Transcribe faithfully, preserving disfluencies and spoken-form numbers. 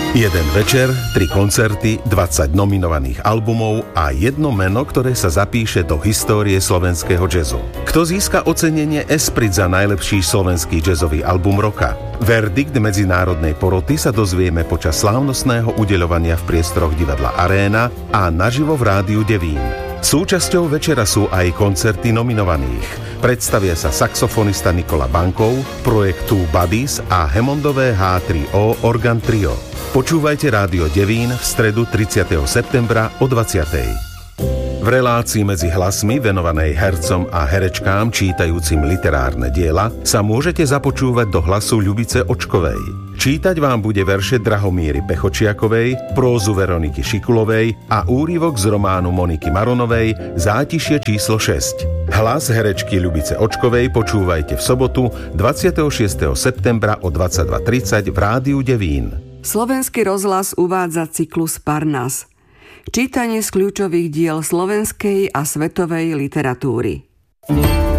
Jeden večer, tri koncerty, dvadsať nominovaných albumov a jedno meno, ktoré sa zapíše do histórie slovenského jazzu. Kto získa ocenenie Esprit za najlepší slovenský jazzový album roka? Verdikt medzinárodnej poroty sa dozvieme počas slávnostného udeľovania v priestoroch divadla Aréna a naživo v rádiu Devín. Súčasťou večera sú aj koncerty nominovaných. Predstavia sa saxofonista Nikola Bankov, projekt Two Buddies a Hammondové há tri ó Organ Trio. Počúvajte rádio Devín v stredu tridsiateho septembra o dvadsiatej. V relácii Medzi hlasmi venovanej hercom a herečkám čítajúcim literárne diela sa môžete započúvať do hlasu Ľubice Očkovej. Čítať vám bude verše Drahomíry Pechočiakovej, prózu Veroniky Šikulovej a úryvok z románu Moniky Maronovej Zátišie číslo šesť. Hlas herečky Ľubice Očkovej počúvajte v sobotu dvadsiateho šiesteho septembra o dvadsaťdva tridsať v rádiu Devín. Slovenský rozhlas uvádza cyklus Parnas. Čítanie z kľúčových diel slovenskej a svetovej literatúry.